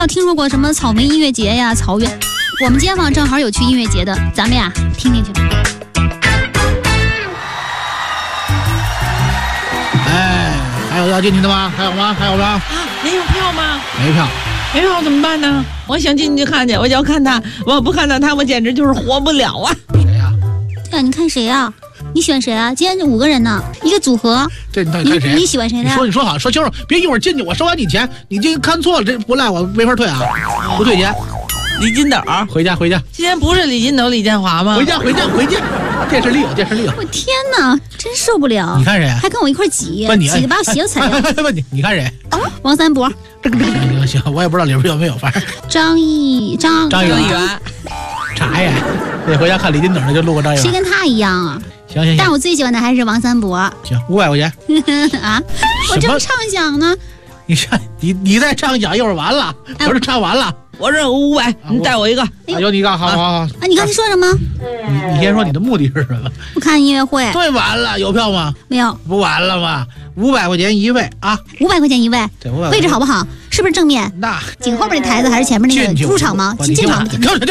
听说过什么草莓音乐节呀、草原？我们街坊正好有去音乐节的，咱们呀听听去。 哎，还有要进去的吗？还有吗？还有吗？ 啊，没有票吗？ 没票。 没票怎么办呢？我想进去看去，我就要看他，我不看到他，我简直就是活不了啊！ 谁呀？ 对啊，你看谁呀？你喜欢谁啊？今天5个人呢，一个组合。 这你到底看谁？ 你喜欢谁呢？ 你说好，说清楚，别一会儿进去我收完你钱，你这看错了，这不赖我没法退啊，不退钱。 李金斗， 回家。 今天不是李金斗、李建华吗？ 回家。电视里有。 我天哪，真受不了！ 你看谁？ 还跟我一块挤， 问你挤得把我鞋都踩掉。 问你看谁？ 王三博。 行，我也不知道里边有没有，反正张议员。 查呀，得回家看李金斗的，就路过张议员。 谁跟他一样啊？ 行。 但我最喜欢的还是王三博。 行，500块钱。 啊！我正畅想呢。 你再畅想，一会儿完了，不是唱完了。 我这500，你带我一个。 有你一个，好。 啊，你刚才说什么？ 你先说你的目的是什么？ 不看音乐会。 对，完了，有票吗？ 没有。 不完了吗？500块钱一位啊 ！500块钱一位。 对，500。 位置好不好？是不是正面？ 那紧后边那台子还是前面那个入场吗？进场。